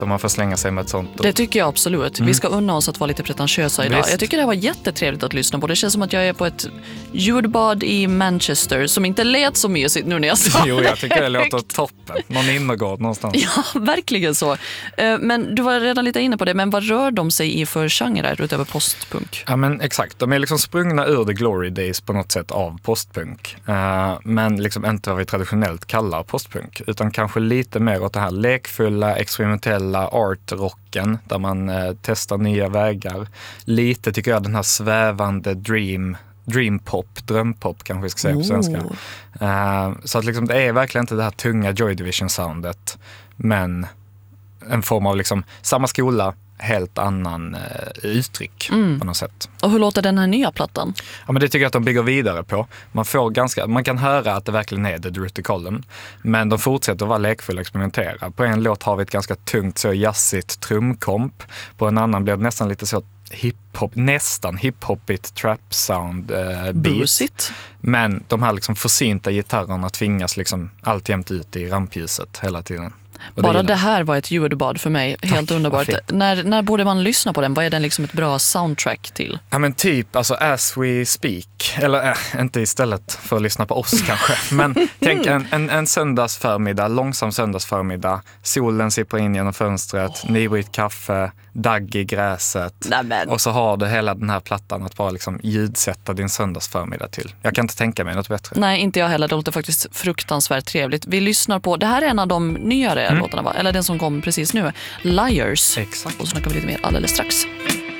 om man får slänga sig med ett sånt ord. Det tycker jag absolut. Vi ska unna oss att vara lite pretentiösa idag. Visst. Jag tycker det var jättetrevligt att lyssna på. Det känns som att jag är på ett ljudbad i Manchester som inte lät så mysigt nu när jag sa Jo, jag tycker det låter toppen. Någon innergård någonstans. Ja, verkligen så. Men du var redan lite inne på det. Men vad rör de sig i för genrer utöver postpunk? Ja, men exakt. De är liksom sprungna ur the glory days på något sätt av postpunk. Men liksom inte vad vi traditionellt kallar postpunk. Utan kanske lite mer åt det här lekfulla, experimentella art-rocken där man testar nya vägar. Lite tycker jag den här svävande dreampop, drömpop kanske vi ska säga på svenska. Så att liksom, det är verkligen inte det här tunga Joy Division-soundet, men en form av liksom samma skola, helt annan uttryck på något sätt. Och hur låter den här nya plattan? Ja, men det tycker jag att de bygger vidare på. Man kan höra att det verkligen är The Dirty Column, men de fortsätter att vara lekfulla och experimentera. På en låt har vi ett ganska tungt, så jazzigt trumkomp. På en annan blir det nästan lite så hiphopigt trap sound beat. Men de här liksom försynta gitarrerna tvingas liksom alltjämt ut i rampljuset hela tiden. Bara det här var ett ljudbad för mig. Helt underbart. När borde man lyssna på den? Vad är den liksom ett bra soundtrack till? Ja, men typ alltså As We Speak. Eller inte istället för att lyssna på oss kanske. Men tänk en söndagsförmiddag, långsam söndagsförmiddag. Solen sipprar in genom fönstret, nybrytt kaffe, dagg i gräset. Nämen. Och så har du hela den här plattan att bara liksom ljudsätta din söndagsförmiddag till. Jag kan inte tänka mig något bättre. Nej, inte jag heller. Det låter faktiskt fruktansvärt trevligt. Vi lyssnar på, det här är en av de nyare låtarna, va? Eller den som kom precis nu, Liars. Exakt. Och så snackar vi lite mer alldeles strax.